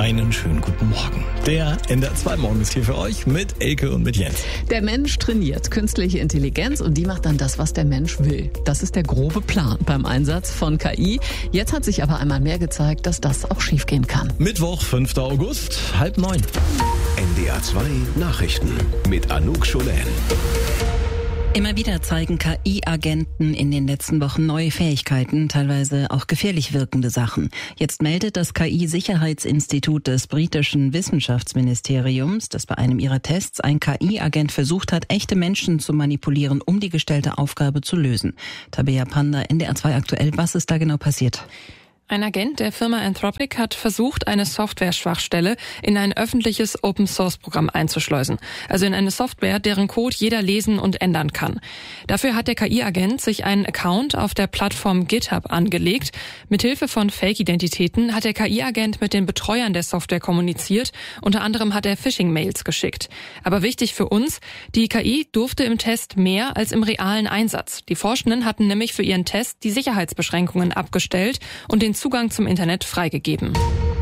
Einen schönen guten Morgen. Der NDR 2 Morgen ist hier für euch mit Elke und mit Jens. Der Mensch trainiert künstliche Intelligenz und die macht dann das, was der Mensch will. Das ist der grobe Plan beim Einsatz von KI. Jetzt hat sich aber einmal mehr gezeigt, dass das auch schiefgehen kann. Mittwoch, 5. August, 8:30. NDR 2 Nachrichten mit Anouk Scholen. Immer wieder zeigen KI-Agenten in den letzten Wochen neue Fähigkeiten, teilweise auch gefährlich wirkende Sachen. Jetzt meldet das KI-Sicherheitsinstitut des britischen Wissenschaftsministeriums, dass bei einem ihrer Tests ein KI-Agent versucht hat, echte Menschen zu manipulieren, um die gestellte Aufgabe zu lösen. Tabea Panda, NDR 2 aktuell. Was ist da genau passiert? Ein Agent der Firma Anthropic hat versucht, eine Software-Schwachstelle in ein öffentliches Open-Source-Programm einzuschleusen. Also in eine Software, deren Code jeder lesen und ändern kann. Dafür hat der KI-Agent sich einen Account auf der Plattform GitHub angelegt. Mithilfe von Fake-Identitäten hat der KI-Agent mit den Betreuern der Software kommuniziert. Unter anderem hat er Phishing-Mails geschickt. Aber wichtig für uns, die KI durfte im Test mehr als im realen Einsatz. Die Forschenden hatten nämlich für ihren Test die Sicherheitsbeschränkungen abgestellt und den Zugang zum Internet freigegeben.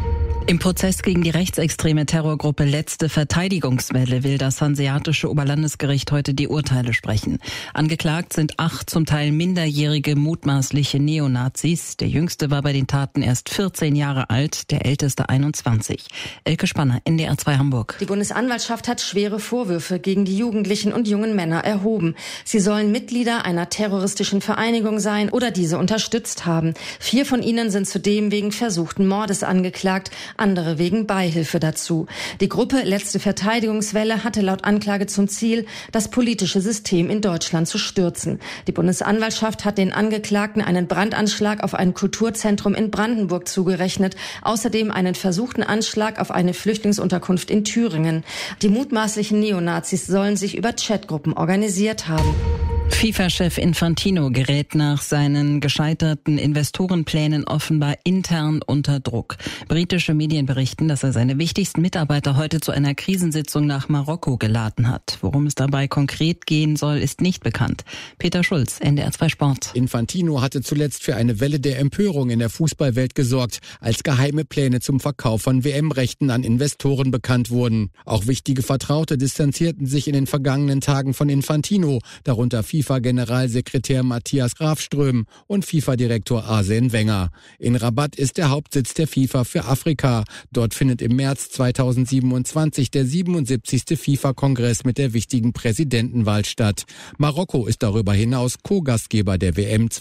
Im Prozess gegen die rechtsextreme Terrorgruppe Letzte Verteidigungswelle will das Hanseatische Oberlandesgericht heute die Urteile sprechen. Angeklagt sind 8 zum Teil minderjährige mutmaßliche Neonazis. Der jüngste war bei den Taten erst 14 Jahre alt, der älteste 21. Elke Spanner, NDR 2 Hamburg. Die Bundesanwaltschaft hat schwere Vorwürfe gegen die Jugendlichen und jungen Männer erhoben. Sie sollen Mitglieder einer terroristischen Vereinigung sein oder diese unterstützt haben. 4 von ihnen sind zudem wegen versuchten Mordes angeklagt, andere wegen Beihilfe dazu. Die Gruppe Letzte Verteidigungswelle hatte laut Anklage zum Ziel, das politische System in Deutschland zu stürzen. Die Bundesanwaltschaft hat den Angeklagten einen Brandanschlag auf ein Kulturzentrum in Brandenburg zugerechnet, außerdem einen versuchten Anschlag auf eine Flüchtlingsunterkunft in Thüringen. Die mutmaßlichen Neonazis sollen sich über Chatgruppen organisiert haben. FIFA-Chef Infantino gerät nach seinen gescheiterten Investorenplänen offenbar intern unter Druck. Britische Medien berichten, dass er seine wichtigsten Mitarbeiter heute zu einer Krisensitzung nach Marokko geladen hat. Worum es dabei konkret gehen soll, ist nicht bekannt. Peter Schulz, NDR 2 Sport. Infantino hatte zuletzt für eine Welle der Empörung in der Fußballwelt gesorgt, als geheime Pläne zum Verkauf von WM-Rechten an Investoren bekannt wurden. Auch wichtige Vertraute distanzierten sich in den vergangenen Tagen von Infantino, darunter FIFA-Generalsekretär Matthias Grafström und FIFA-Direktor Arsene Wenger. In Rabat ist der Hauptsitz der FIFA für Afrika. Dort findet im März 2027 der 77. FIFA-Kongress mit der wichtigen Präsidentenwahl statt. Marokko ist darüber hinaus Co-Gastgeber der WM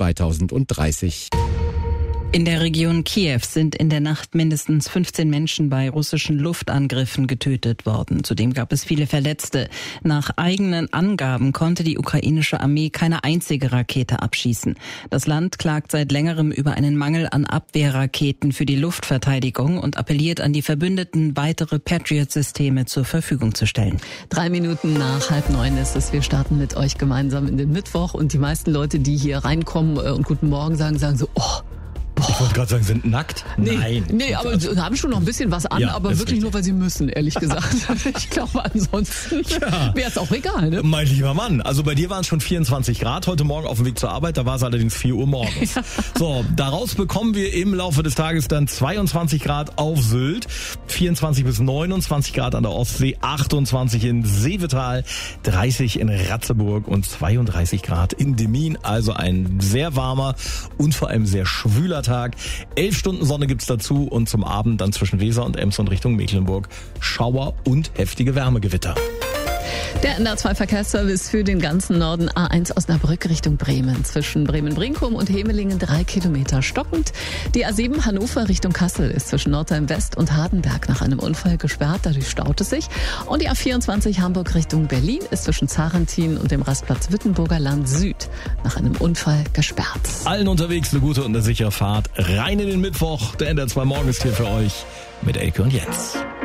2030. In der Region Kiew sind in der Nacht mindestens 15 Menschen bei russischen Luftangriffen getötet worden. Zudem gab es viele Verletzte. Nach eigenen Angaben konnte die ukrainische Armee keine einzige Rakete abschießen. Das Land klagt seit längerem über einen Mangel an Abwehrraketen für die Luftverteidigung und appelliert an die Verbündeten, weitere Patriot-Systeme zur Verfügung zu stellen. 3 Minuten nach 8:30 ist es. Wir starten mit euch gemeinsam in den Mittwoch und die meisten Leute, die hier reinkommen und guten Morgen sagen so, Ich wollte gerade sagen, sind nackt? Nein. Nee, aber sie haben schon noch ein bisschen was an, Ja, aber ist wirklich richtig. nur, weil sie müssen, ehrlich gesagt. Ich glaube, ansonsten wäre es auch egal, ne? Mein lieber Mann, also bei dir waren es schon 24 Grad heute Morgen auf dem Weg zur Arbeit, da war es allerdings 4 Uhr morgens. So, daraus bekommen wir im Laufe des Tages dann 22 Grad auf Sylt, 24 bis 29 Grad an der Ostsee, 28 in Seevetal, 30 in Ratzeburg und 32 Grad in Demmin. Also ein sehr warmer und vor allem sehr schwüler Tag. 11 Stunden Sonne gibt's dazu und zum Abend dann zwischen Weser und Ems und Richtung Mecklenburg Schauer und heftige Wärmegewitter. Der NDR 2 Verkehrsservice für den ganzen Norden. A1 Osnabrück Richtung Bremen. Zwischen Bremen-Brinkum und Hemelingen 3 Kilometer stockend. Die A7 Hannover Richtung Kassel ist zwischen Nordheim West und Hardenberg nach einem Unfall gesperrt. Dadurch staut es sich. Und die A24 Hamburg Richtung Berlin ist zwischen Zarentin und dem Rastplatz Wittenburger Land Süd nach einem Unfall gesperrt. Allen unterwegs eine gute und eine sichere Fahrt rein in den Mittwoch. Der NDR 2 Morgen ist hier für euch mit Elke und Jens.